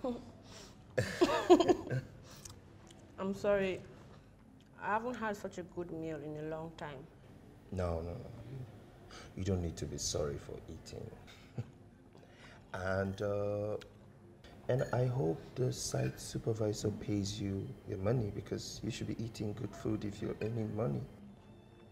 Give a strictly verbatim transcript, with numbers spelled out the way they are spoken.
I'm sorry. I haven't had such a good meal in a long time. No, no, no. You don't need to be sorry for eating. And uh, and I hope the site supervisor pays you your money because you should be eating good food if you're earning money.